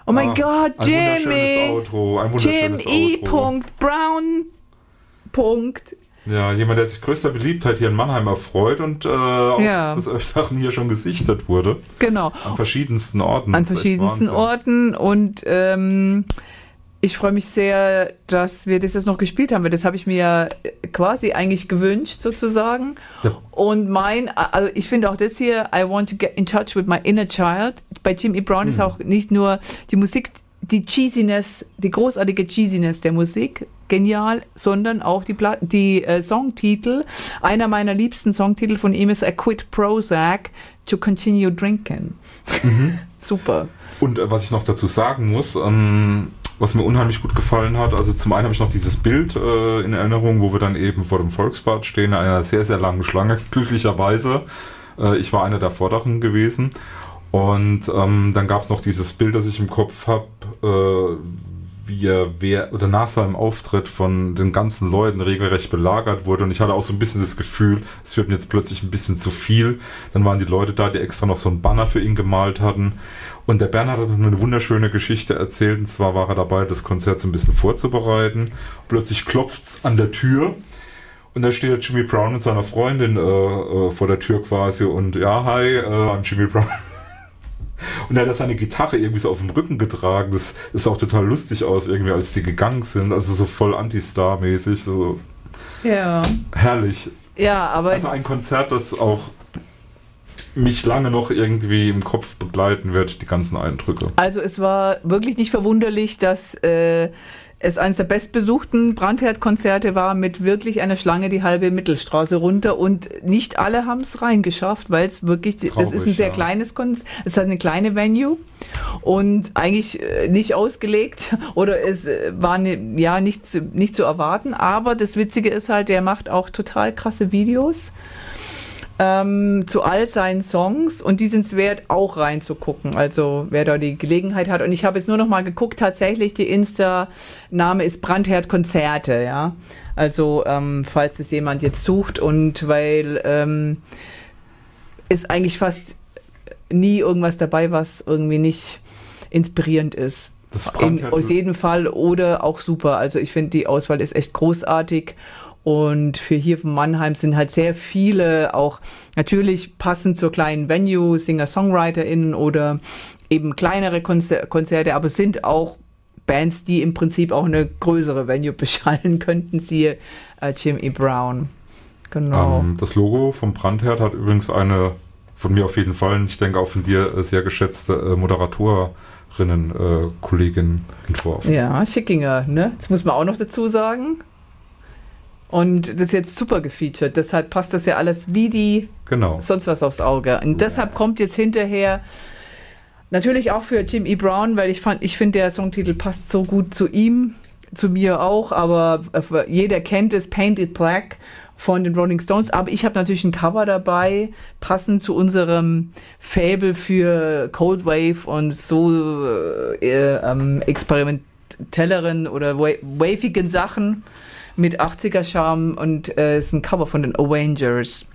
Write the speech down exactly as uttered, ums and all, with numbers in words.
Oh mein ah, Gott, Jimmy! Ein wunderschönes Outro, ein wunderschönes Jim Outro. E. Brown. Punkt. Ja, jemand, der sich größter Beliebtheit hier in Mannheim erfreut und äh, auch ja. des Öfteren hier schon gesichtet wurde. Genau. An verschiedensten Orten. An verschiedensten Orten und ähm, ich freue mich sehr, dass wir das jetzt noch gespielt haben, weil das habe ich mir quasi eigentlich gewünscht, sozusagen. Ja. Und mein, also ich finde auch das hier, I want to get in touch with my inner child. Bei Jim E. Brown mhm. ist auch nicht nur die Musik, die Cheesiness, die großartige Cheesiness der Musik, genial, sondern auch die, Pla- die äh, Songtitel. Einer meiner liebsten Songtitel von ihm ist I Quit Prozac to Continue Drinking. Mhm. Super. Und äh, was ich noch dazu sagen muss, ähm, was mir unheimlich gut gefallen hat, also zum einen habe ich noch dieses Bild äh, in Erinnerung, wo wir dann eben vor dem Volksbad stehen, in einer sehr, sehr langen Schlange, glücklicherweise. Äh, ich war einer der Vorderen gewesen. Und ähm, dann gab es noch dieses Bild, das ich im Kopf habe, äh, wie er wer, oder nach seinem Auftritt von den ganzen Leuten regelrecht belagert wurde. Und ich hatte auch so ein bisschen das Gefühl, es wird mir jetzt plötzlich ein bisschen zu viel. Dann waren die Leute da, die extra noch so ein Banner für ihn gemalt hatten. Und der Bernhard hat mir eine wunderschöne Geschichte erzählt. Und zwar war er dabei, das Konzert so ein bisschen vorzubereiten. Plötzlich klopft es an der Tür. Und da steht der Jimmy Brown mit seiner Freundin äh, äh, vor der Tür quasi. Und ja, hi, äh, I'm Jimmy Brown. Und er hat seine Gitarre irgendwie so auf dem Rücken getragen. Das, das sah auch total lustig aus, irgendwie, als die gegangen sind. Also so voll Anti-Star-mäßig. So ja. Herrlich. Ja, aber... Also ein Konzert, das auch mich lange noch irgendwie im Kopf begleiten wird, die ganzen Eindrücke. Also es war wirklich nicht verwunderlich, dass äh, es eines der bestbesuchten Brandherd-Konzerte war, mit wirklich einer Schlange die halbe Mittelstraße runter, und nicht alle haben es reingeschafft, weil es wirklich, Traurig, das ist ein sehr ja. kleines Konzert, es hat eine kleine Venue und eigentlich nicht ausgelegt oder es war ne, ja nicht zu, nicht zu erwarten, aber das Witzige ist halt, der macht auch total krasse Videos Ähm, zu all seinen Songs, und die sind es wert, auch reinzugucken, also wer da die Gelegenheit hat. Und ich habe jetzt nur noch mal geguckt, tatsächlich, die Insta-Name ist Brandherd Konzerte, ja, also ähm, falls es jemand jetzt sucht, und weil ähm, ist eigentlich fast nie irgendwas dabei, was irgendwie nicht inspirierend ist. Das In, aus jedem Fall oder auch super, also ich finde, die Auswahl ist echt großartig. Und für hier von Mannheim sind halt sehr viele auch natürlich passend zur kleinen Venue, Singer-SongwriterInnen oder eben kleinere Konzer- Konzerte, aber es sind auch Bands, die im Prinzip auch eine größere Venue beschallen könnten, siehe äh, Jim E. Brown. Genau. Ähm, das Logo vom Brandherd hat übrigens eine, von mir auf jeden Fall, ich denke auch von dir, sehr geschätzte äh, Moderatorinnen, äh, Kollegin entworfen. Ja, Schickinger, ne? Das muss man auch noch dazu sagen. Und das ist jetzt super gefeatured, deshalb passt das ja alles wie die genau. sonst was aufs Auge. Und deshalb kommt jetzt hinterher natürlich auch für Jim E. Brown, weil ich fand, ich finde, der Songtitel passt so gut zu ihm, zu mir auch, aber jeder kennt es, Painted Black von den Rolling Stones, aber ich habe natürlich ein Cover dabei, passend zu unserem Faible für Cold Wave und so äh, ähm, experimentelleren oder wavigen Sachen mit achtziger-Charme, und es äh, ist ein Cover von den Avengers.